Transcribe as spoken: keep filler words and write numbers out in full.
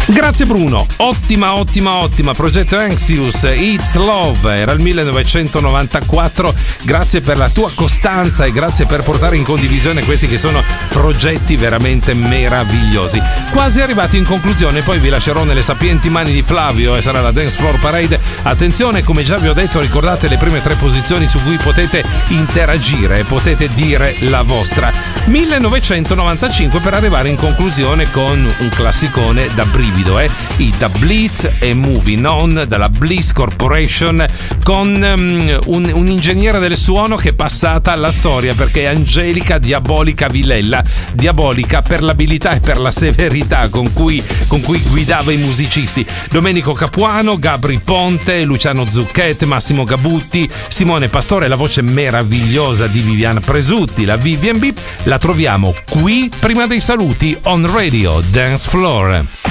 Grazie Bruno, ottima ottima ottima. Progetto Anxious, It's Love, era il millenovecentonovantaquattro. Grazie per la tua costanza e grazie per portare in condivisione questi che sono progetti veramente meravigliosi. Quasi arrivati in conclusione, poi vi lascerò nelle sapienti mani di Flavio e sarà la Dance Floor Parade. Attenzione, come già vi ho detto, ricordate le prime tre posizioni su cui potete interagire, potete dire la vostra. millenovecentonovantacinque per arrivare in conclusione con un classicone da brivido. Eh? I The Blitz e Moving On dalla Bliss Corporation, con um, un, un ingegnere del suono che è passata alla storia perché è Angelica Diabolica Vilella, diabolica per l'abilità e per la severità con cui, con cui guidava i musicisti. Domenico Capuano, Gabri Ponte, Luciano Zucchet, Massimo Gabutti, Simone Pastore, la voce meravigliosa di Viviana Presutti, la Vivian B. La troviamo qui prima dei saluti on Radio Dance Floor.